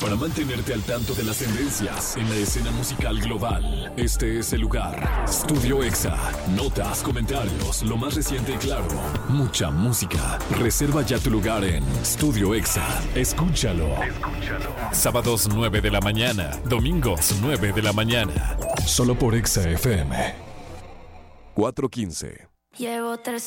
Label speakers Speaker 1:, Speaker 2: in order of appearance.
Speaker 1: Para mantenerte al tanto de las tendencias en la escena musical global, este es el lugar. Estudio Exa. Notas, comentarios, lo más reciente y claro. Mucha música. Reserva ya tu lugar en Estudio Exa. Escúchalo. Sábados 9 de la mañana. Domingos 9 de la mañana. Solo por Exa FM. 415.
Speaker 2: Llevo 3